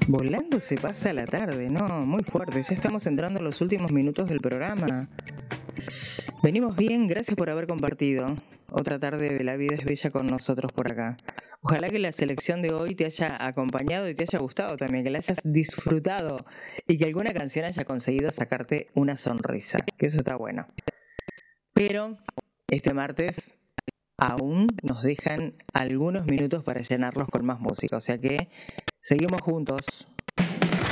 Volando se pasa la tarde, ¿no? Muy fuerte. Ya estamos entrando en los últimos minutos del programa. Venimos bien, gracias por haber compartido otra tarde de La Vida es Bella con nosotros por acá. Ojalá que la selección de hoy te haya acompañado y te haya gustado también, que la hayas disfrutado y que alguna canción haya conseguido sacarte una sonrisa, que eso está bueno. Pero este martes aún nos dejan algunos minutos para llenarlos con más música, o sea que seguimos juntos.